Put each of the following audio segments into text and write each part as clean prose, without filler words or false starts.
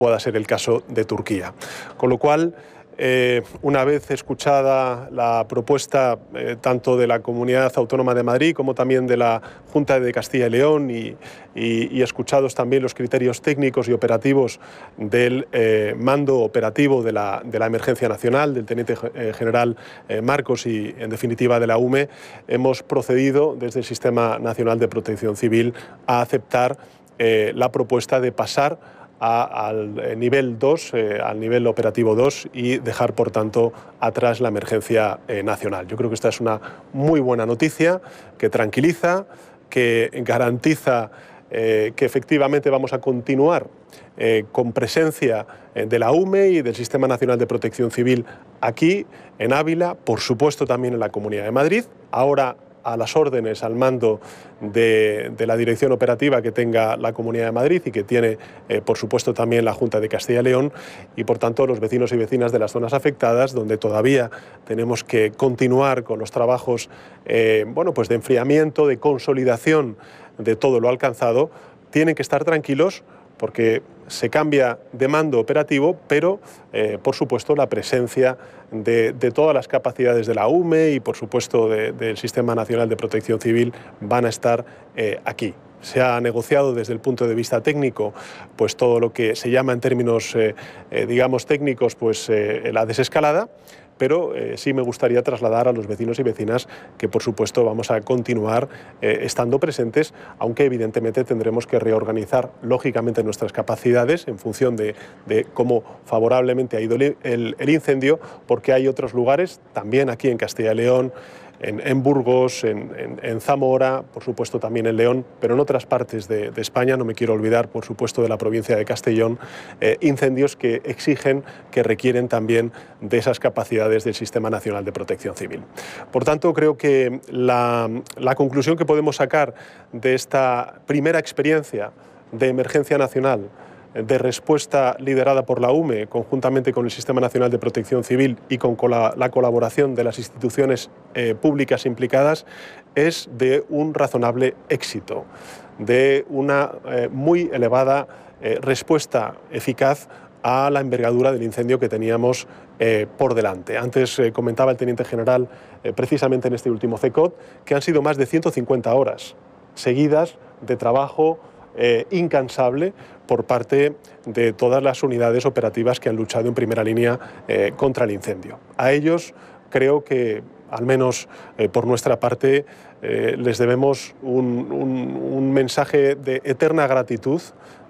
pueda ser el caso de Turquía. Con lo cual, una vez escuchada la propuesta tanto de la Comunidad Autónoma de Madrid como también de la Junta de Castilla y León y escuchados también los criterios técnicos y operativos del mando operativo de la emergencia nacional, del teniente general Marcos y en definitiva de la UME, hemos procedido desde el Sistema Nacional de Protección Civil a aceptar la propuesta de pasar al nivel 2, al nivel operativo 2 y dejar, por tanto, atrás la emergencia nacional. Yo creo que esta es una muy buena noticia que tranquiliza, que garantiza que efectivamente vamos a continuar con presencia de la UME y del Sistema Nacional de Protección Civil aquí en Ávila, por supuesto también en la Comunidad de Madrid, ahora a las órdenes, al mando de la dirección operativa que tenga la Comunidad de Madrid y que tiene, por supuesto, también la Junta de Castilla y León y, por tanto, los vecinos y vecinas de las zonas afectadas, donde todavía tenemos que continuar con los trabajos bueno, pues de enfriamiento, de consolidación de todo lo alcanzado, tienen que estar tranquilos porque se cambia de mando operativo, pero, por supuesto, la presencia de todas las capacidades de la UME y, por supuesto, del Sistema Nacional de Protección Civil van a estar aquí. Se ha negociado desde el punto de vista técnico pues todo lo que se llama en términos, digamos, técnicos, pues la desescalada, pero sí me gustaría trasladar a los vecinos y vecinas que, por supuesto, vamos a continuar estando presentes, aunque evidentemente tendremos que reorganizar, lógicamente, nuestras capacidades en función de cómo favorablemente ha ido el incendio, porque hay otros lugares, también aquí en Castilla y León, en Burgos, en Zamora, por supuesto también en León, pero en otras partes de España, no me quiero olvidar, por supuesto, de la provincia de Castellón, incendios que exigen, que requieren también de esas capacidades del Sistema Nacional de Protección Civil. Por tanto, creo que la conclusión que podemos sacar de esta primera experiencia de emergencia nacional, de respuesta liderada por la UME, conjuntamente con el Sistema Nacional de Protección Civil y con la colaboración de las instituciones públicas implicadas, es de un razonable éxito, de una muy elevada respuesta eficaz a la envergadura del incendio que teníamos por delante. Antes comentaba el teniente general, precisamente en este último CECOT, que han sido más de 150 horas seguidas de trabajo incansable por parte de todas las unidades operativas que han luchado en primera línea contra el incendio. A ellos creo que, al menos por nuestra parte, les debemos un mensaje de eterna gratitud,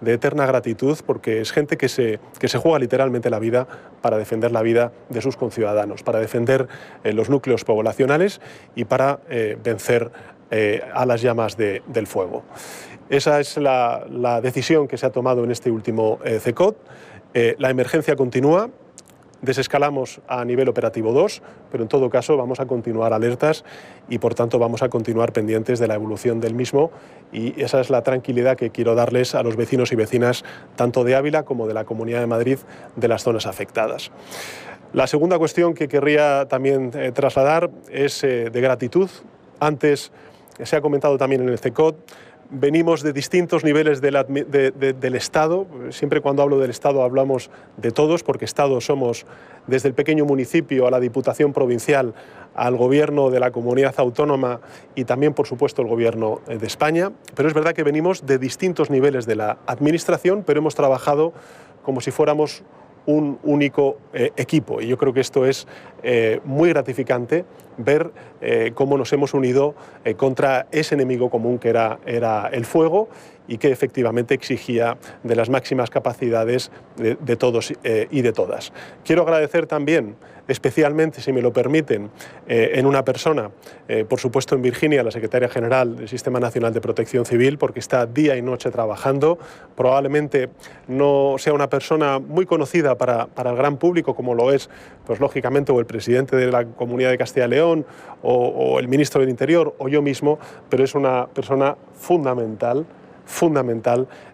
porque es gente que se juega literalmente la vida para defender la vida de sus conciudadanos, para defender los núcleos poblacionales y para vencer a las llamas del fuego. Esa es la decisión que se ha tomado en este último CECOT. La emergencia continúa, desescalamos a nivel operativo 2, pero en todo caso vamos a continuar alertas y por tanto vamos a continuar pendientes de la evolución del mismo, y esa es la tranquilidad que quiero darles a los vecinos y vecinas tanto de Ávila como de la Comunidad de Madrid, de las zonas afectadas. La segunda cuestión que querría también trasladar es de gratitud. Antes se ha comentado también en el CECOT. Venimos de distintos niveles del Estado. Siempre cuando hablo del Estado hablamos de todos, porque Estado somos desde el pequeño municipio a la Diputación Provincial, al Gobierno de la Comunidad Autónoma y también, por supuesto, el Gobierno de España. Pero es verdad que venimos de distintos niveles de la Administración, pero hemos trabajado como si fuéramos un único equipo. Y yo creo que esto es muy gratificante, ver cómo nos hemos unido contra ese enemigo común que era el fuego y que efectivamente exigía de las máximas capacidades de todos y de todas. Quiero agradecer también, especialmente, si me lo permiten, en una persona, por supuesto en Virginia, la secretaria general del Sistema Nacional de Protección Civil, porque está día y noche trabajando. Probablemente no sea una persona muy conocida para el gran público, como lo es, pues lógicamente, o el presidente de la Comunidad de Castilla y León, o el ministro del Interior, o yo mismo, pero es una persona fundamental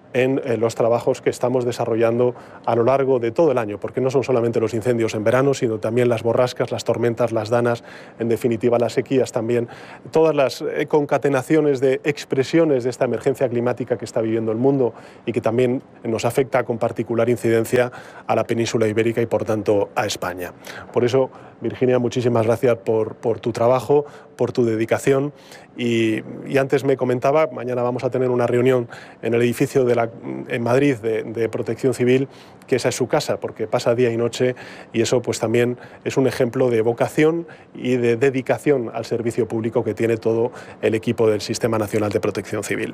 en los trabajos que estamos desarrollando a lo largo de todo el año, porque no son solamente los incendios en verano, sino también las borrascas, las tormentas, las danas, en definitiva las sequías también, todas las concatenaciones de expresiones de esta emergencia climática que está viviendo el mundo y que también nos afecta con particular incidencia a la península ibérica y por tanto a España. Por eso, Virginia, muchísimas gracias por tu trabajo, por tu dedicación y antes me comentaba, mañana vamos a tener una reunión en el edificio en Madrid de Protección Civil, que esa es su casa porque pasa día y noche y eso pues también es un ejemplo de vocación y de dedicación al servicio público que tiene todo el equipo del Sistema Nacional de Protección Civil.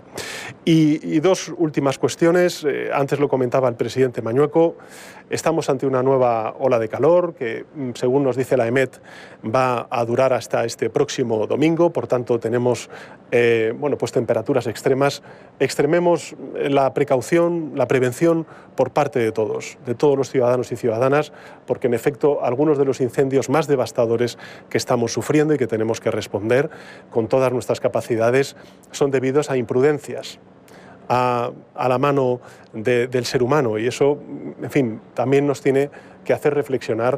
Y dos últimas cuestiones, antes lo comentaba el presidente Mañueco, estamos ante una nueva ola de calor que, según nos dice la EMET, va a durar hasta este próximo domingo, por tanto tenemos pues temperaturas extremas. Extrememos la precaución, la prevención por parte de todos los ciudadanos y ciudadanas, porque en efecto algunos de los incendios más devastadores que estamos sufriendo y que tenemos que responder con todas nuestras capacidades son debidos a imprudencias, a la mano del ser humano, y eso, en fin, también nos tiene que hacer reflexionar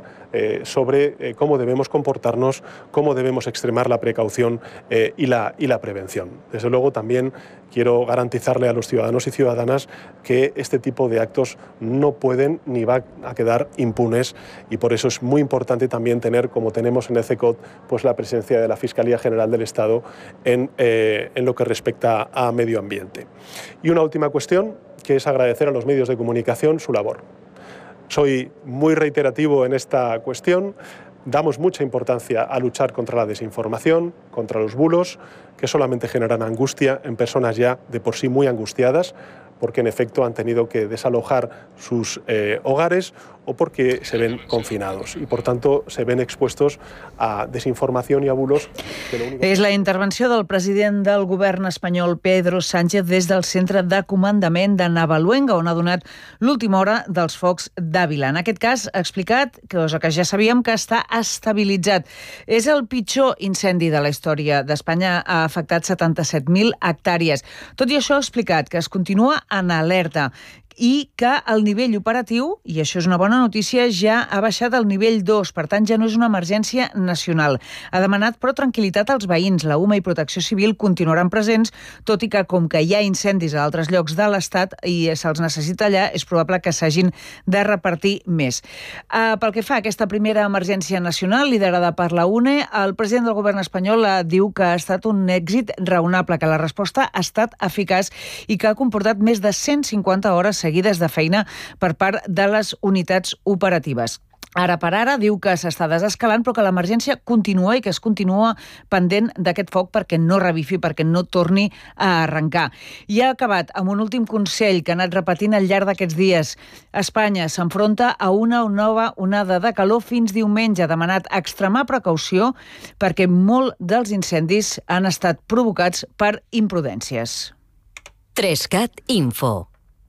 sobre cómo debemos comportarnos, cómo debemos extremar la precaución y la prevención. Desde luego también quiero garantizarle a los ciudadanos y ciudadanas que este tipo de actos no pueden ni van a quedar impunes y por eso es muy importante también tener, como tenemos en el CECOT, pues la presencia de la Fiscalía General del Estado en lo que respecta a medio ambiente. Y una última cuestión, que es agradecer a los medios de comunicación su labor. Soy muy reiterativo en esta cuestión. Damos mucha importancia a luchar contra la desinformación, contra los bulos, que solamente generan angustia en personas ya de por sí muy angustiadas, porque en efecto han tenido que desalojar sus hogares o porque se ven confinados y por tanto se ven expuestos a desinformación i a bulos. És la intervenció del president del govern espanyol Pedro Sánchez des del centre de comandament de Navaluenga, on ha donat l'última hora dels focs d'Àvila. En aquest cas ha explicat, cosa que ja sabíem, que està estabilitzat. És el pitjor incendi de la història d'Espanya, ha afectat 77.000 hectàrees. Tot i això ha explicat que es continua en alerta i que el nivell operatiu, i això és una bona notícia, ja ha baixat al nivell 2, per tant ja no és una emergència nacional. Ha demanat, però, tranquil·litat als veïns. La UMA i Protecció Civil continuaran presents, tot i que, com que hi ha incendis a altres llocs de l'Estat i se'ls necessita allà, és probable que s'hagin de repartir més. Pel que fa a aquesta primera emergència nacional, liderada per la UNE, el president del govern espanyol diu que ha estat un èxit raonable, que la resposta ha estat eficaç i que ha comportat més de 150 hores seguides de feina per part de les unitats operatives. Ara per ara diu que s'està desescalant, però que l'emergència continua i que es continua pendent d'aquest foc perquè no revifi, perquè no torni a arrencar. I ha acabat amb un últim consell que ha anat repetint al llarg d'aquests dies. Espanya s'enfronta a una nova onada de calor fins diumenge. Ha demanat extremar precaució perquè molt dels incendis han estat provocats per imprudències. 3CAT Info.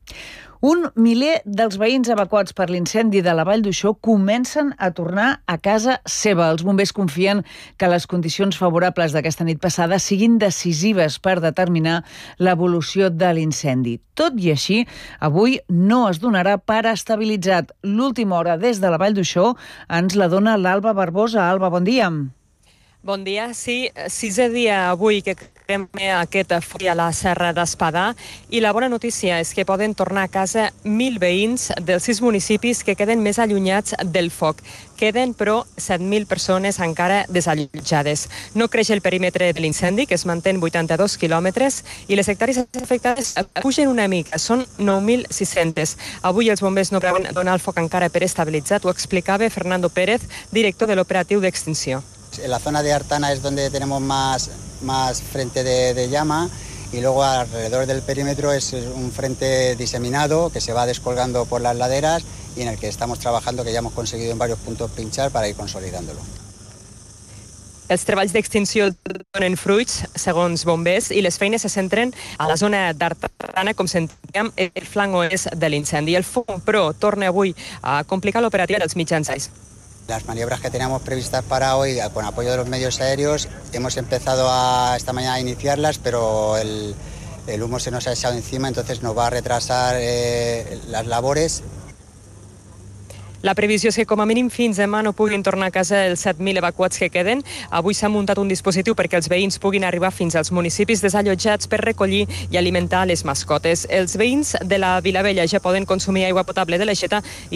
Un miler dels veïns evacuats per l'incendi de la Vall d'Uixó comencen a tornar a casa seva. Els bombers confien que les condicions favorables d'aquesta nit passada siguin decisives per determinar l'evolució de l'incendi. Tot i així, avui no es donarà per estabilitzat. L'última hora des de la Vall d'Uixó ens la dona l'Alba Barbosa. Alba, bon dia. Bon dia. Sí, 6è dia avui que crem aquest foc a la Serra d'Espadà i la bona notícia és que poden tornar a casa 1.000 veïns dels 6 municipis que queden més allunyats del foc. Queden, però, 7.000 persones encara desallotjades. No creix el perímetre de l'incendi, que es manté en 82 quilòmetres, i les hectàrees afectades pugen una mica, són 9.600. Avui els bombers no preveuen donar el foc encara per estabilitzat, ho explicava Fernando Pérez, director de l'operatiu d'extinció. En la zona de Artana es donde tenemos más frente de llama y luego alrededor del perímetro es un frente diseminado que se va descolgando por las laderas y en el que estamos trabajando, que ya hemos conseguido en varios puntos pinchar para ir consolidándolo. Els treballs d'extinció donen fruits, segons bombers, i les feines se centren a la zona d'Artana, com sentíem, el flanc oest de l'incendi. El foc, però, torna avui a complicar l'operativa dels mitjans aeris. Las maniobras que teníamos previstas para hoy, con apoyo de los medios aéreos, hemos empezado esta mañana a iniciarlas, pero el humo se nos ha echado encima, entonces nos va a retrasar las labores. La previsió és que com a mínim fins demà no puguin tornar a casa els 7.000 evacuats que queden. Avui s'ha muntat un dispositiu perquè els veïns puguin arribar fins als municipis desallotjats per recollir i alimentar les mascotes. Els veïns de la Vilavella ja poden consumir aigua potable de l'aixeta